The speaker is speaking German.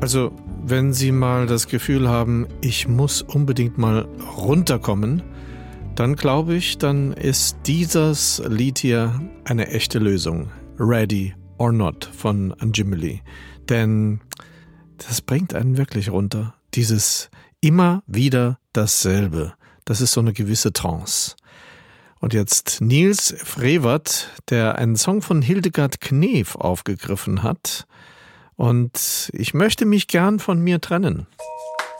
Also, wenn Sie mal das Gefühl haben, ich muss unbedingt mal runterkommen, dann glaube ich, dann ist dieses Lied hier eine echte Lösung. Ready or Not von Anjimile. Denn das bringt einen wirklich runter. Dieses immer wieder dasselbe. Das ist so eine gewisse Trance. Und jetzt Nils Frevert, der einen Song von Hildegard Knef aufgegriffen hat. Und ich möchte mich gern von mir trennen.